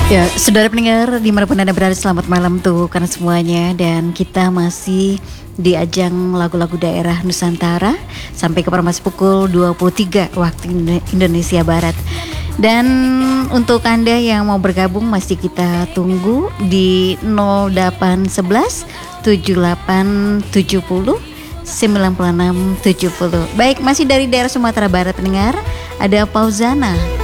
Ya, saudara pendengar dimanapun Anda berada, selamat malam tuh karena semuanya. Dan kita masih di ajang lagu-lagu daerah Nusantara sampai ke masih pukul 23 waktu Indonesia Barat. Dan untuk Anda yang mau bergabung masih kita tunggu di 0811 7870 9670. Baik, masih dari daerah Sumatera Barat pendengar, ada Fauzana.